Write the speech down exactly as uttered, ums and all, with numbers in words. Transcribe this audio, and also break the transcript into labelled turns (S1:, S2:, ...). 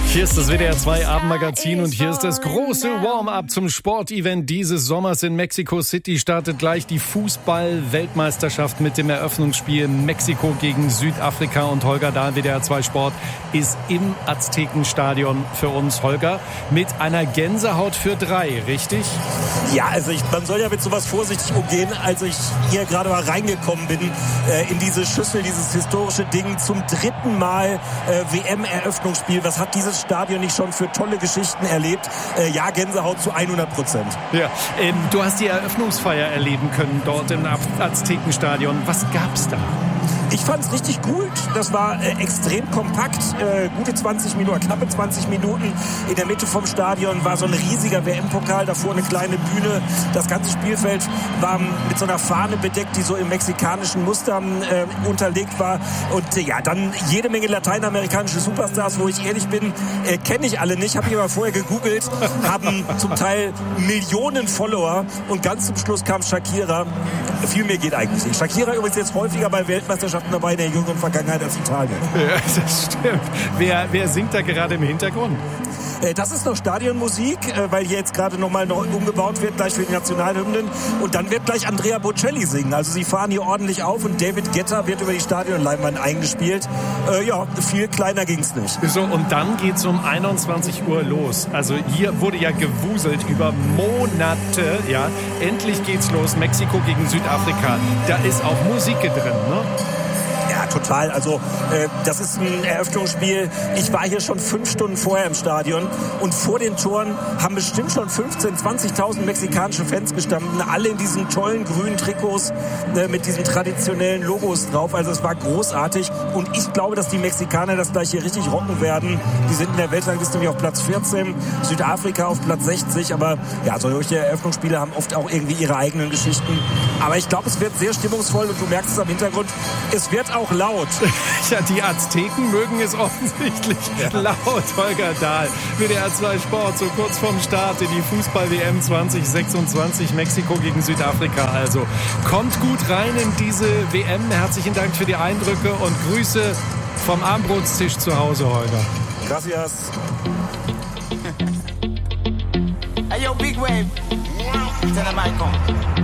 S1: Hier ist das W D R zwei Abendmagazin und hier ist das große Warm-up zum Sportevent dieses Sommers in Mexico City. Startet gleich die Fußball-Weltmeisterschaft mit dem Eröffnungsspiel Mexiko gegen Südafrika. Und Holger Dahl, W D R zwei Sport, ist im Aztekenstadion für uns. Holger, mit einer Gänsehaut für drei, richtig?
S2: Ja, also ich, man soll ja mit sowas vorsichtig umgehen. Als ich hier gerade mal reingekommen bin äh, in diese Schüssel, dieses historische Ding, zum dritten Mal äh, W M-Eröffnungsspiel. Was hat dieses Stadion nicht schon für tolle Geschichten erlebt? Äh, ja, Gänsehaut zu hundert Prozent.
S1: Ja, ähm, du hast die Eröffnungsfeier erleben können dort im Aztekenstadion. Was gab's da?
S2: Ich fand's richtig gut. Das war äh, extrem kompakt. Äh, gute zwanzig Minuten, knappe zwanzig Minuten. In der Mitte vom Stadion war so ein riesiger W M-Pokal. Davor eine kleine Bühne. Das ganze Spielfeld war mit so einer Fahne bedeckt, die so im mexikanischen Muster äh, unterlegt war. Und äh, ja, dann jede Menge lateinamerikanische Superstars, wo ich ehrlich bin, äh, kenne ich alle nicht. Habe ich aber vorher gegoogelt. Haben zum Teil Millionen Follower. Und ganz zum Schluss kam Shakira. Viel mehr geht eigentlich nicht. Shakira übrigens jetzt häufiger bei Weltmeisterschaften dabei in der jüngeren Vergangenheit als Italien.
S1: Ja, das stimmt. Wer, wer singt da gerade im Hintergrund?
S2: Das ist noch Stadionmusik, weil hier jetzt gerade nochmal neu umgebaut wird, gleich für die Nationalhymnen. Und dann wird gleich Andrea Bocelli singen. Also sie fahren hier ordentlich auf und David Guetta wird über die Stadionleinwand eingespielt. Äh, ja, viel kleiner ging's nicht.
S1: So, und dann geht's um einundzwanzig Uhr los. Also hier wurde ja gewuselt über Monate. Ja, endlich geht's los. Mexiko gegen Südafrika. Da ist auch Musik drin, ne?
S2: Ja, total. Also äh, das ist ein Eröffnungsspiel. Ich war hier schon fünf Stunden vorher im Stadion und vor den Toren haben bestimmt schon fünfzehntausend, zwanzigtausend mexikanische Fans gestanden. Alle in diesen tollen grünen Trikots äh, mit diesen traditionellen Logos drauf. Also es war großartig und ich glaube, dass die Mexikaner das gleich hier richtig rocken werden. Die sind in der Weltrangliste nämlich auf Platz vierzehn, Südafrika auf Platz sechzig. Aber ja, solche Eröffnungsspiele haben oft auch irgendwie ihre eigenen Geschichten. Aber ich glaube, es wird sehr stimmungsvoll und du merkst es am Hintergrund. Es wird auch laut.
S1: Ja, die Azteken mögen es offensichtlich ja. laut. Holger Dahl, W D R zwei Sport, so kurz vorm Start in die Fußball-W M zwanzig sechsundzwanzig, Mexiko gegen Südafrika. Also kommt gut rein in diese W M. Herzlichen Dank für die Eindrücke und Grüße vom Abendbrotstisch zu Hause, Holger.
S2: Gracias.
S3: Hey, yo, Big Wave. Tell them I come.